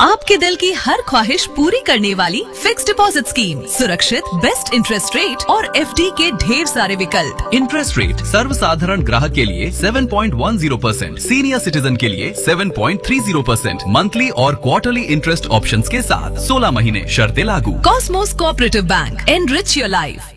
आपके दिल की हर ख्वाहिश पूरी करने वाली फिक्स डिपॉजिट स्कीम, सुरक्षित, बेस्ट इंटरेस्ट रेट और FD के ढेर सारे विकल्प। इंटरेस्ट रेट सर्वसाधारण ग्राहक के लिए 7.10%, सीनियर सिटीजन के लिए 7.30%, मंथली और क्वार्टरली इंटरेस्ट ऑप्शंस के साथ 16 महीने शर्तें लागू। Cosmos cooperative bank, enrich your life.